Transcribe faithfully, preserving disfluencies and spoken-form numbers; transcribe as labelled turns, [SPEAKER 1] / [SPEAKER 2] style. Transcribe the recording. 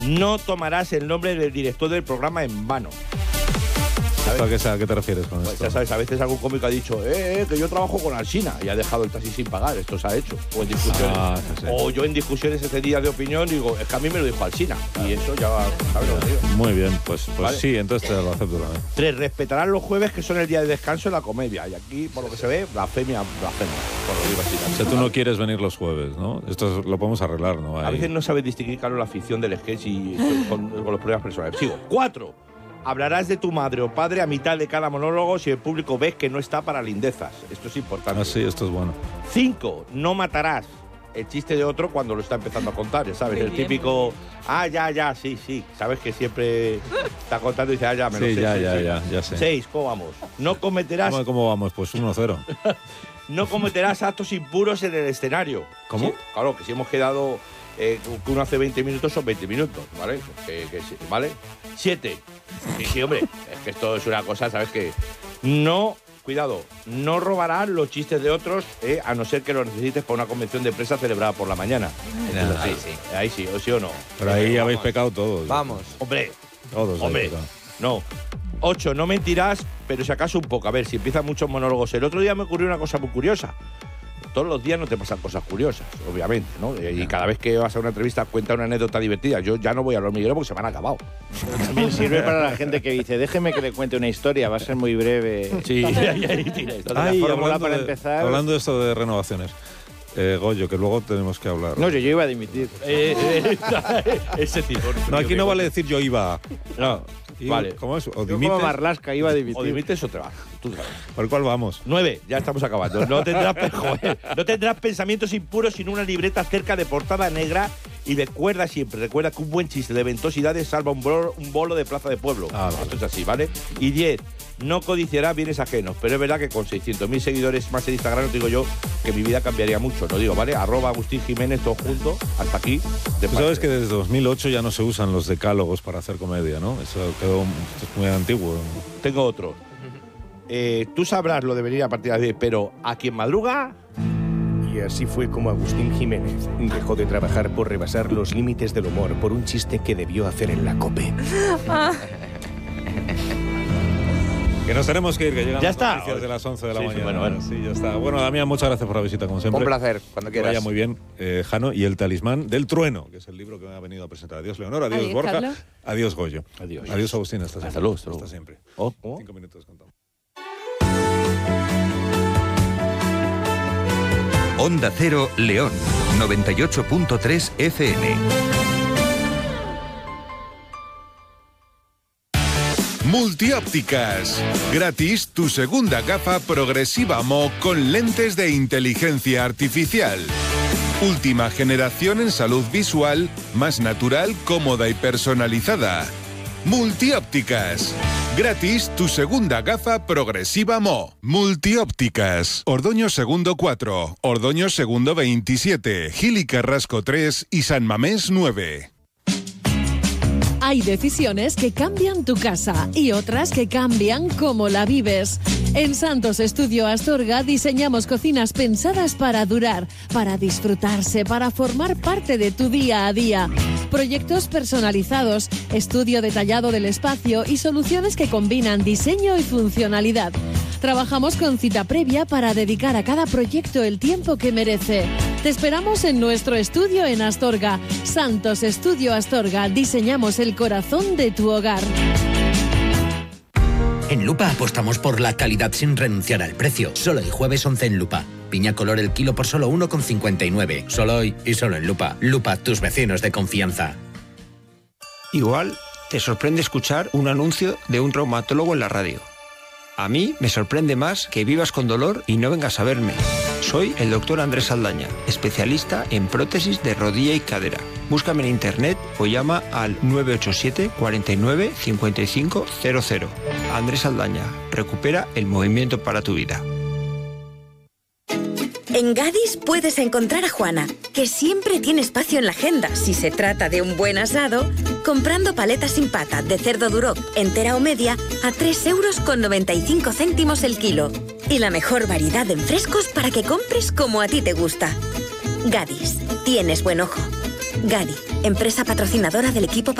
[SPEAKER 1] No tomarás el nombre del director del programa en vano.
[SPEAKER 2] ¿Sabes? ¿A qué te refieres con
[SPEAKER 1] Pues
[SPEAKER 2] esto?
[SPEAKER 1] ya sabes, a veces algún cómico ha dicho, eh, eh, que yo trabajo con Alsina y ha dejado el taxi sin pagar. Esto se ha hecho. O en discusiones.
[SPEAKER 2] Ah, sí, sí.
[SPEAKER 1] O yo en discusiones ese día de opinión digo, es que a mí me lo dijo Alsina. Y eso ya va, ¿sabes lo que digo?
[SPEAKER 2] Muy bien, pues, pues
[SPEAKER 1] Vale.
[SPEAKER 2] sí, entonces te lo acepto también.
[SPEAKER 1] Tres, respetarán los jueves que son el día de descanso en la comedia. Y aquí, por lo que se ve, blasfemia, blasfemia. Por lo digo así.
[SPEAKER 2] O sea, tú no quieres venir los jueves, ¿no? Esto es- lo podemos arreglar, ¿no?
[SPEAKER 1] A
[SPEAKER 2] Ahí.
[SPEAKER 1] veces no sabes distinguir, claro, la ficción del sketch y con, con los problemas personales. Sigo. Cuatro. Hablarás de tu madre o padre a mitad de cada monólogo si el público ves que no está para lindezas. Esto es importante.
[SPEAKER 2] Ah, sí, esto es bueno.
[SPEAKER 1] Cinco. No matarás el chiste de otro cuando lo está empezando a contar, ya ¿sabes?
[SPEAKER 3] Muy
[SPEAKER 1] el
[SPEAKER 3] bien,
[SPEAKER 1] típico, ah, ya, ya, sí, sí. Sabes que siempre está contando y dice, ah, ya, me lo
[SPEAKER 2] Sí,
[SPEAKER 1] sé.
[SPEAKER 2] ya,
[SPEAKER 1] sí,
[SPEAKER 2] ya,
[SPEAKER 1] sí.
[SPEAKER 2] ya, ya sé.
[SPEAKER 1] Seis. ¿Cómo vamos? No cometerás,
[SPEAKER 2] ¿Cómo, cómo vamos? Pues uno cero.
[SPEAKER 1] no cometerás actos impuros en el escenario.
[SPEAKER 2] ¿Cómo?
[SPEAKER 1] Sí, claro, que si hemos quedado eh, que uno hace veinte minutos, son veinte minutos, ¿vale? Que, que sí, ¿vale? Siete. Sí, sí, hombre, es que esto es una cosa, ¿sabes qué? No, cuidado, no robarás los chistes de otros, eh, a no ser que los necesites para una convención de prensa celebrada por la mañana.
[SPEAKER 2] Nah.
[SPEAKER 1] Ahí sí, ahí sí, o sí o no.
[SPEAKER 2] Pero ahí
[SPEAKER 1] Eh,
[SPEAKER 2] habéis
[SPEAKER 1] vamos.
[SPEAKER 2] pecado todos.
[SPEAKER 3] Vamos.
[SPEAKER 1] Hombre,
[SPEAKER 2] Todos
[SPEAKER 1] hombre,
[SPEAKER 2] habéis pecado.
[SPEAKER 1] no. Ocho, no mentirás, pero si acaso un poco. A ver, si empiezan muchos monólogos. El otro día me ocurrió una cosa muy curiosa. Todos los días no te pasan cosas curiosas, obviamente, ¿no? Y cada vez que vas a una entrevista cuenta una anécdota divertida. Yo ya no voy al hormiguero porque se me han acabado.
[SPEAKER 4] También sirve para la gente que dice, déjeme que le cuente una historia, va a ser muy breve.
[SPEAKER 1] Sí, ahí, ahí tienes.
[SPEAKER 4] Entonces, la
[SPEAKER 2] Ay,
[SPEAKER 4] fórmula
[SPEAKER 2] hablando,
[SPEAKER 4] para
[SPEAKER 2] de,
[SPEAKER 4] empezar...
[SPEAKER 2] hablando de esto de renovaciones. Eh, Goyo, que luego tenemos que hablar.
[SPEAKER 4] No, yo, yo iba a dimitir.
[SPEAKER 1] Eh, eh, ese tipo.
[SPEAKER 2] No, aquí no vale decir yo iba.
[SPEAKER 1] No,
[SPEAKER 2] Y-
[SPEAKER 1] vale.
[SPEAKER 2] ¿Cómo es? O
[SPEAKER 4] Yo como
[SPEAKER 2] dimites.
[SPEAKER 4] Marlaska iba a
[SPEAKER 1] O
[SPEAKER 4] dimitir.
[SPEAKER 1] dimites o te vas. Tú sabes.
[SPEAKER 2] ¿Por cuál vamos?
[SPEAKER 1] Nueve, ya estamos acabando. No tendrás, joder, no tendrás pensamientos impuros sin una libreta cerca de portada negra y recuerda siempre, recuerda que un buen chiste de ventosidades salva un bolo, un bolo de plaza de pueblo.
[SPEAKER 2] Ah, vale.
[SPEAKER 1] Esto es así, ¿vale? Y diez, no codiciarás bienes ajenos, pero es verdad que con seiscientos mil seguidores más en Instagram os digo yo que mi vida cambiaría mucho, no digo, ¿vale? Arroba Agustín Jiménez, todo junto, hasta aquí. de
[SPEAKER 2] Tú sabes
[SPEAKER 1] parte.
[SPEAKER 2] que desde dos mil ocho ya no se usan los decálogos para hacer comedia, ¿no? Eso quedó esto es muy antiguo.
[SPEAKER 1] Tengo otro. Eh, tú sabrás lo de venir a partir de las diez, pero ¿a quien madruga?
[SPEAKER 5] Y así fue como Agustín Jiménez dejó de trabajar por rebasar los límites del humor por un chiste que debió hacer en la COPE.
[SPEAKER 2] Que nos tenemos que ir, que llegan
[SPEAKER 1] Ya
[SPEAKER 2] las
[SPEAKER 1] está.
[SPEAKER 2] noticias de las once de la
[SPEAKER 1] Sí, sí,
[SPEAKER 2] mañana.
[SPEAKER 1] bueno, bueno.
[SPEAKER 2] Sí, ya está. Bueno, Damián, muchas gracias por la visita, como siempre.
[SPEAKER 3] Un placer, cuando
[SPEAKER 2] Que vaya
[SPEAKER 3] quieras.
[SPEAKER 2] muy bien, eh, Jano, y el talismán del trueno, que es el libro que me ha venido a presentar. Adiós, Leonor, adiós,
[SPEAKER 6] Adiós,
[SPEAKER 2] Borja,
[SPEAKER 6] Carlos.
[SPEAKER 2] adiós, Goyo.
[SPEAKER 1] Adiós.
[SPEAKER 2] Adiós, Agustín, hasta siempre.
[SPEAKER 1] Hasta luego, hasta luego.
[SPEAKER 2] Hasta siempre.
[SPEAKER 1] Oh, ¿cómo?
[SPEAKER 2] Cinco minutos contamos.
[SPEAKER 7] Onda Cero, León, noventa y ocho punto tres F M.
[SPEAKER 8] Multiópticas. Gratis tu segunda gafa progresiva Mo con lentes de inteligencia artificial. Última generación en salud visual, más natural, cómoda y personalizada. Multiópticas. Gratis tu segunda gafa progresiva Mo. Multiópticas. Ordoño Segundo cuatro, Ordoño Segundo veintisiete, Gil y Carrasco tres y San Mamés nueve.
[SPEAKER 6] Hay decisiones que cambian tu casa y otras que cambian cómo la vives. En Santos Estudio Astorga diseñamos cocinas pensadas para durar, para disfrutarse, para formar parte de tu día a día. Proyectos personalizados, estudio detallado del espacio y soluciones que combinan diseño y funcionalidad. Trabajamos con cita previa para dedicar a cada proyecto el tiempo que merece. Te esperamos en nuestro estudio en Astorga. Santos Estudio Astorga. Diseñamos el corazón de tu hogar.
[SPEAKER 9] En Lupa apostamos por la calidad sin renunciar al precio. Solo el jueves once en Lupa. Piña color el kilo por solo uno con cincuenta y nueve. Solo hoy y solo en Lupa. Lupa, tus vecinos de confianza.
[SPEAKER 10] Igual te sorprende escuchar un anuncio de un traumatólogo en la radio. A mí me sorprende más que vivas con dolor y no vengas a verme. Soy el doctor Andrés Saldaña, especialista en prótesis de rodilla y cadera. Búscame en internet o llama al nueve ocho siete, cuarenta y nueve, cincuenta y cinco cero cero. Andrés Saldaña, recupera el movimiento para tu vida.
[SPEAKER 11] En Gadis puedes encontrar a Juana, que siempre tiene espacio en la agenda si se trata de un buen asado, comprando paletas sin pata de cerdo duroc, entera o media, a tres euros con noventa y cinco céntimos el kilo. Y la mejor variedad en frescos para que compres como a ti te gusta. Gadis, tienes buen ojo. Gadis. empresa patrocinadora del equipo